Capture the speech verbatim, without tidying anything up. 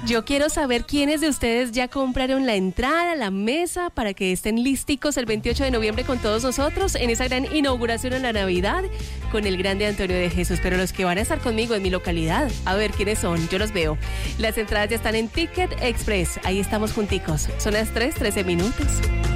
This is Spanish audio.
Yo quiero saber quiénes de ustedes ya compraron la entrada, la mesa, para que estén listicos el veintiocho de noviembre con todos nosotros en esa gran inauguración en la Navidad con el grande Antonio de Jesús. Pero los que van a estar conmigo en mi localidad, a ver quiénes son, yo los veo. Las entradas ya están en Ticket Express, ahí estamos junticos. Son las tres, trece minutos.